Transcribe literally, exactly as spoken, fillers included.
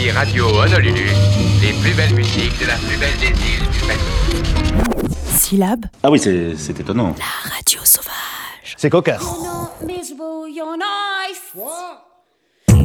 ici Radio Honolulu, les plus belles musiques de la plus belle des îles du Pacifique. Syllabe. Ah oui, c'est, c'est étonnant. La radio sauvage. C'est cocasse. You're not miserable, you're nice. What?